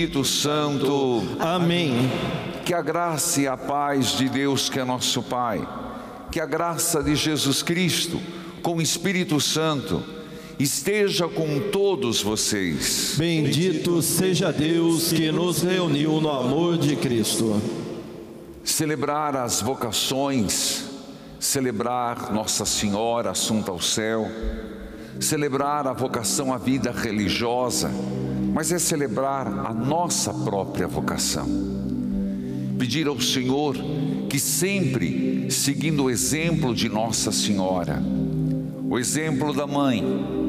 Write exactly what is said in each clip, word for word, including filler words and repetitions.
Espírito Santo. Amém. Que a graça e a paz de Deus, que é nosso Pai, que a graça de Jesus Cristo com o Espírito Santo esteja com todos vocês. Bendito seja Deus que nos reuniu no amor de Cristo. Celebrar as vocações, celebrar Nossa Senhora Assunta ao Céu, celebrar a vocação à vida religiosa, mas é celebrar a nossa própria vocação. Pedir ao Senhor que sempre, seguindo o exemplo de Nossa Senhora, o exemplo da mãe,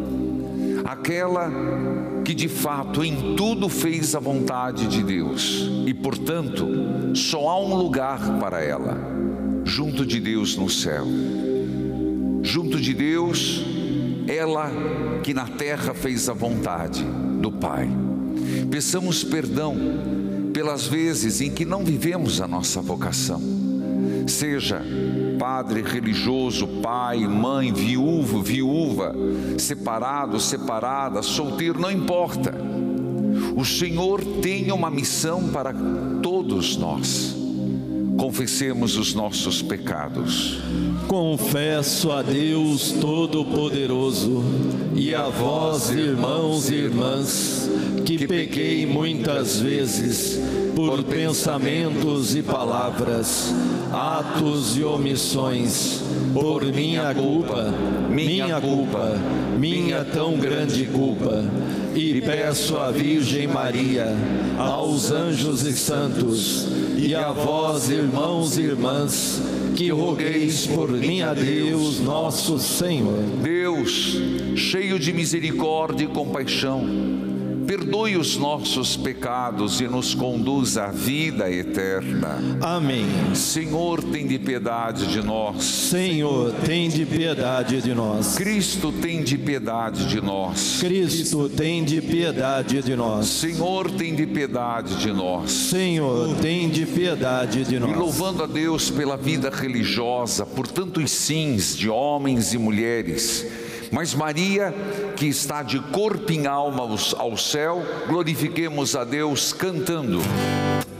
aquela que de fato em tudo fez a vontade de Deus e, portanto, só há um lugar para ela, junto de Deus no céu. Junto de Deus, ela que na terra fez a vontade do Pai. Peçamos perdão pelas vezes em que não vivemos a nossa vocação. Seja padre religioso, pai, mãe, viúvo, viúva, separado, separada, solteiro, não importa. O Senhor tem uma missão para todos nós. Confessemos os nossos pecados. Confesso a Deus Todo-Poderoso e a vós, irmãos e irmãs, que pequei muitas vezes por pensamentos e palavras, atos e omissões, por minha culpa, minha culpa, minha tão grande culpa. E peço à Virgem Maria, aos anjos e santos, e a vós, irmãos e irmãs, que rogueis por mim a Deus nosso Senhor. Deus, cheio de misericórdia e compaixão, perdoe os nossos pecados e nos conduz à vida eterna. Amém. Senhor, tem de piedade de nós. Senhor, tem de piedade de nós. Cristo, tem de piedade de nós. Cristo, tem de piedade de nós. Senhor, tem de piedade de nós. Senhor, tem de piedade de nós. E louvando a Deus pela vida religiosa, por tantos sims de homens e mulheres, mas Maria, que está de corpo e alma ao céu, glorifiquemos a Deus cantando.